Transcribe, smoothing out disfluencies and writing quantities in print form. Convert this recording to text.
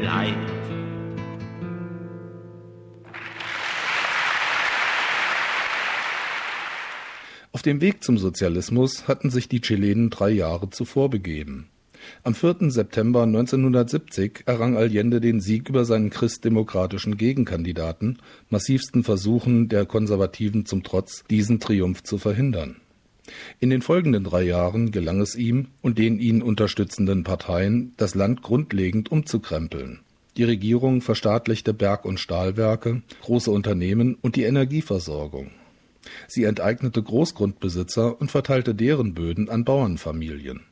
Leid. Auf dem Weg zum Sozialismus hatten sich die Chilenen 3 Jahre zuvor begeben. Am 4. September 1970 errang Allende den Sieg über seinen christdemokratischen Gegenkandidaten, massivsten Versuchen der Konservativen zum Trotz, diesen Triumph zu verhindern. In den folgenden 3 Jahren gelang es ihm und den ihn unterstützenden Parteien, das Land grundlegend umzukrempeln. Die Regierung verstaatlichte Berg- und Stahlwerke, große Unternehmen und die Energieversorgung. Sie enteignete Großgrundbesitzer und verteilte deren Böden an Bauernfamilien.